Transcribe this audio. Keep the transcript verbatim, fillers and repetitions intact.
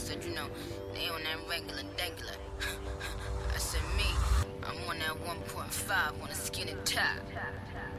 said, you know, they on that regular, regular. I said, me, I'm on that one point five on a skinny top.